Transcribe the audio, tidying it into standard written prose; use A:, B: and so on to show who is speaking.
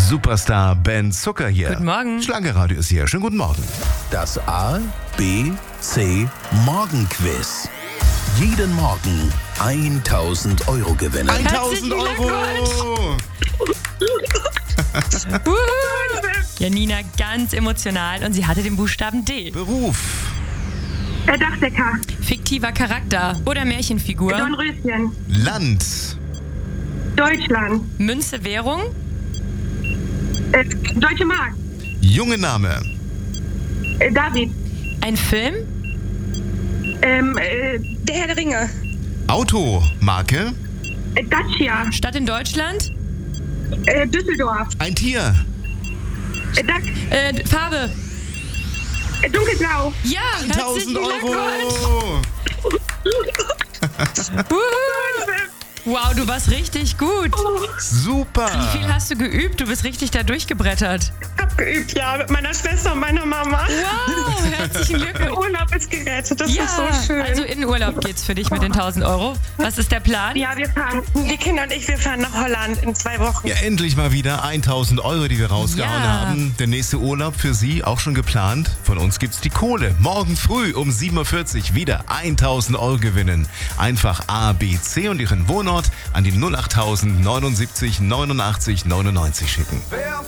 A: Superstar Ben Zucker hier.
B: Guten Morgen.
A: Schlagerradio ist hier. Schönen guten Morgen.
C: Das A, B, C Morgenquiz. Jeden Morgen 1.000 Euro gewinnen.
A: 1000 Euro!
B: Janina ganz emotional und sie hatte den Buchstaben D.
A: Beruf.
D: Dachdecker.
B: Fiktiver Charakter oder Märchenfigur.
D: Dornröschen.
A: Land.
D: Deutschland.
B: Münze, Währung.
D: Deutsche Mark.
A: Junge Name.
D: David.
B: Ein Film.
D: Der Herr der Ringe.
A: Auto. Marke.
D: Dacia.
B: Stadt in Deutschland.
D: Düsseldorf.
A: Ein Tier.
B: Farbe.
D: Dunkelblau.
B: Ja,
A: 1000
B: herzlichen
A: Euro!
B: Glückwunsch. Wow, du warst richtig gut.
A: Super!
B: Wie viel hast du geübt? Du bist richtig da durchgebrettert.
D: Hab geübt, ja, mit meiner Schwester und meiner Mama.
B: Wow, herzlichen
D: Der
B: Glückwunsch.
D: Urlaub ist gerettet, das
B: Ja,
D: ist so schön.
B: also in Urlaub geht's für dich mit den 1000 Euro. Was ist der Plan?
D: Ja, die Kinder und ich, wir fahren nach Holland in 2 Wochen.
A: Ja, endlich mal wieder 1000 Euro, die wir rausgehauen
B: Ja.
A: haben. Der nächste Urlaub für Sie auch schon geplant. Von uns gibt's die Kohle. Morgen früh um 7.40 Uhr wieder 1000 Euro gewinnen. Einfach A, B, C und Ihren Wohnort an die 08000 79 89 99 schicken.
E: Wer